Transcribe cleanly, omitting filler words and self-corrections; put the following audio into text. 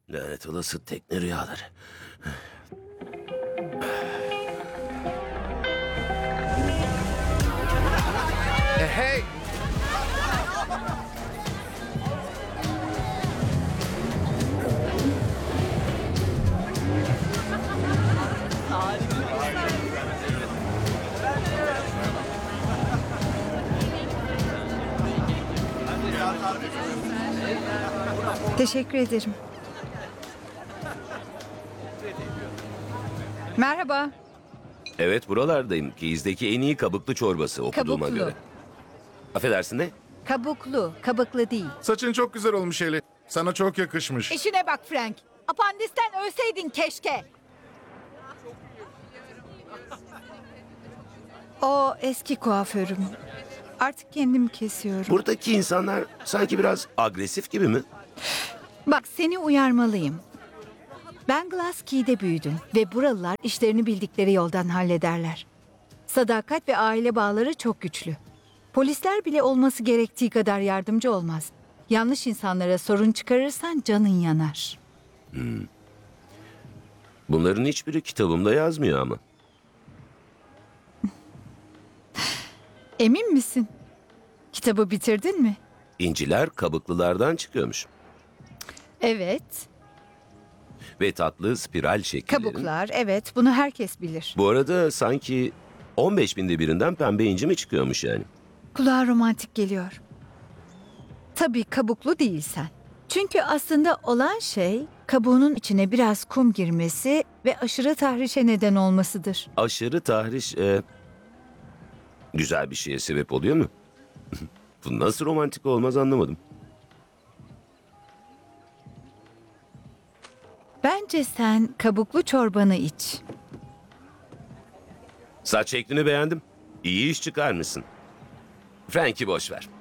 Lanet olası tekne rüyaları. Hey! Teşekkür ederim. Merhaba. Evet, buralardayım. Keyiz'deki en iyi kabuklu çorbası okuduğuma Kabuklu. göre. Affedersin ne? Kabuklu, kabuklu değil. Saçın çok güzel olmuş Eli. Sana çok yakışmış. İşine bak Frank. Apandisten ölseydin keşke. O eski kuaförüm. Artık kendim kesiyorum. Buradaki insanlar sanki biraz agresif gibi mi? Bak seni uyarmalıyım. Ben Glasskey'de büyüdüm ve buralılar işlerini bildikleri yoldan hallederler. Sadakat ve aile bağları çok güçlü. Polisler bile olması gerektiği kadar yardımcı olmaz. Yanlış insanlara sorun çıkarırsan canın yanar. Bunların hiçbiri kitabımda yazmıyor ama. Emin misin? Kitabı bitirdin mi? İnciler kabuklulardan çıkıyormuş. Evet. Ve tatlı spiral şekillerin. Kabuklar, evet. Bunu herkes bilir. Bu arada sanki 15 binde birinden pembe inci mi çıkıyormuş yani? Kulağa romantik geliyor. Tabii kabuklu değilsen. Çünkü aslında olan şey kabuğunun içine biraz kum girmesi ve aşırı tahrişe neden olmasıdır. Aşırı tahriş güzel bir şeye sebep oluyor mu? Bu nasıl romantik olmaz anlamadım. Bence sen kabuklu çorbanı iç. Saç şeklini beğendim. İyi iş çıkarmışsın. Frank'i boş ver.